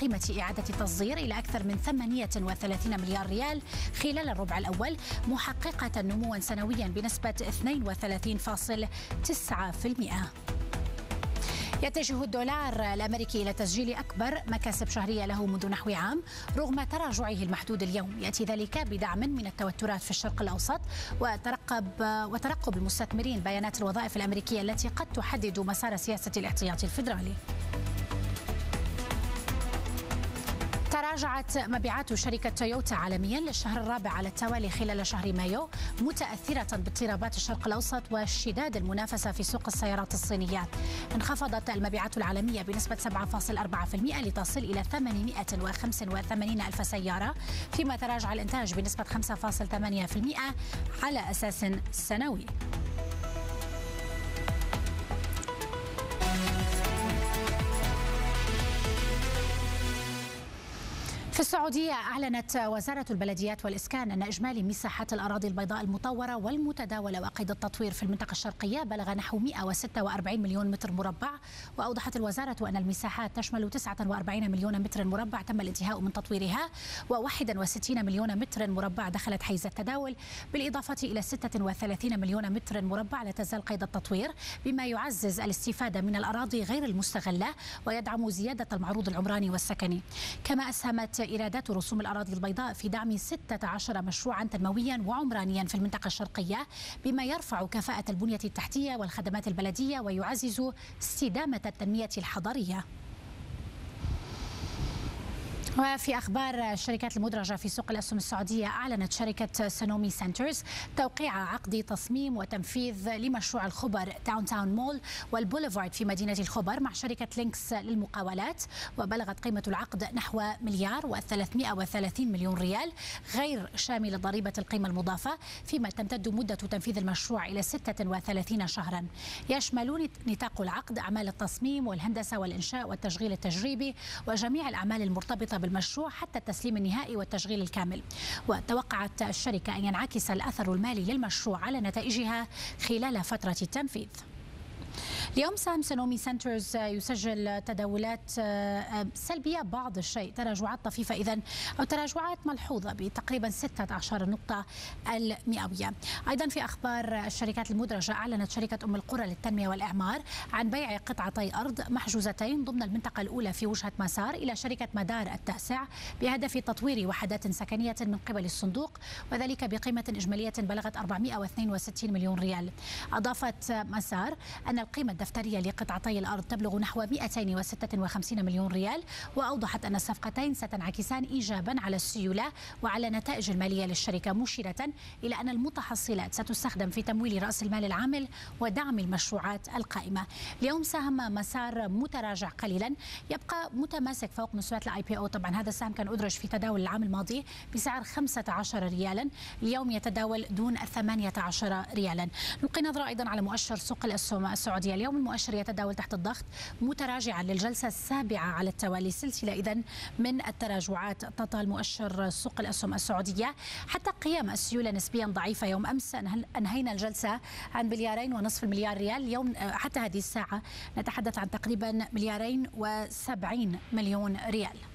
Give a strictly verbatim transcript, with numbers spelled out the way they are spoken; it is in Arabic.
قيمة إعادة التصدير إلى أكثر من ثمانية وثلاثين مليار ريال خلال الربع الأول، محققة نموا سنويا بنسبة اثنين وثلاثين فاصلة تسعة بالمئة. يتجه الدولار الأمريكي إلى تسجيل أكبر مكاسب شهرية له منذ نحو عام رغم تراجعه المحدود اليوم. يأتي ذلك بدعم من التوترات في الشرق الأوسط وترقب وترقب المستثمرين بيانات الوظائف الأمريكية التي قد تحدد مسار سياسة الاحتياطي الفيدرالي. تراجعت مبيعات شركة تويوتا عالميا للشهر الرابع على التوالي خلال شهر مايو، متأثرة باضطرابات الشرق الأوسط واشتداد المنافسة في سوق السيارات الصينية. انخفضت المبيعات العالمية بنسبة سبعة فاصلة أربعة بالمئة لتصل إلى ثمانمئة وخمسة وثمانين ألف سيارة، فيما تراجع الإنتاج بنسبة خمسة فاصلة ثمانية بالمئة على أساس سنوي. في السعودية أعلنت وزارة البلديات والإسكان أن إجمالي مساحات الأراضي البيضاء المطورة والمتداولة وقيد التطوير في المنطقة الشرقية بلغ نحو مئة وستة وأربعين مليون متر مربع. وأوضحت الوزارة أن المساحات تشمل تسعة وأربعين مليون متر مربع تم الانتهاء من تطويرها، وواحد وستين مليون متر مربع دخلت حيز التداول، بالإضافة إلى ستة وثلاثين مليون متر مربع لا تزال قيد التطوير، بما يعزز الاستفادة من الأراضي غير المستغلة ويدعم زيادة المعروض العمراني والسكني. كما أسهمت إيرادات رسوم الأراضي البيضاء في دعم ستة عشر مشروعا تنمويا وعمرانيا في المنطقة الشرقية، بما يرفع كفاءة البنية التحتية والخدمات البلدية ويعزز استدامة التنمية الحضرية. وفي أخبار الشركات المدرجة في سوق الأسهم السعودية، أعلنت شركة سنومي سنترز توقيع عقد تصميم وتنفيذ لمشروع الخبر داون تاون مول والبوليفارد في مدينة الخبر مع شركة لينكس للمقاولات، وبلغت قيمة العقد نحو مليار وثلاثمئة وثلاثين مليون ريال غير شامل ضريبة القيمة المضافة، فيما تمتد مدة تنفيذ المشروع إلى ستة وثلاثين شهرا. يشمل نطاق العقد أعمال التصميم والهندسة والإنشاء والتشغيل التجريبي وجميع الأعمال المرتبطة بالمشروع حتى التسليم النهائي والتشغيل الكامل. وتوقعت الشركة أن ينعكس الأثر المالي للمشروع على نتائجها خلال فترة التنفيذ. اليوم سهم سنومي سنترز يسجل تداولات سلبية بعض الشيء، تراجعات طفيفة إذن أو تراجعات ملحوظة بتقريبا ستة عشر نقطة المئوية. أيضا في أخبار الشركات المدرجة، أعلنت شركة أم القرى للتنمية والإعمار عن بيع قطعتي أرض محجوزتين ضمن المنطقة الأولى في وجهة مسار إلى شركة مدار التاسع بهدف تطوير وحدات سكنية من قبل الصندوق، وذلك بقيمة إجمالية بلغت أربعمئة واثنين وستين مليون ريال. أضافت مسار أن القيمة الدفترية لقطعتي الأرض تبلغ نحو مئتين وستة وخمسين مليون ريال، وأوضحت أن الصفقتين ستنعكسان إيجابا على السيولة وعلى النتائج المالية للشركة، مشيرة إلى أن المتحصلات ستستخدم في تمويل رأس المال العامل ودعم المشروعات القائمة. اليوم سهم مسار متراجع قليلا، يبقى متماسك فوق مستويات الاي بي او. طبعا هذا السهم كان أدرج في تداول العام الماضي بسعر خمسة عشر ريالا، اليوم يتداول دون ثمانية عشر ريالا. نلقي نظرة أيضا على مؤشر سوق الأسهم السعودية. اليوم المؤشر يتداول تحت الضغط متراجعا للجلسة السابعة على التوالي، سلسلة إذن من التراجعات تطال مؤشر سوق الأسهم السعودية حتى قيام السيولة نسبيا ضعيفة. يوم أمس أنهينا الجلسة عن مليارين ونصف المليار ريال، اليوم حتى هذه الساعة نتحدث عن تقريبا مليارين وسبعين مليون ريال.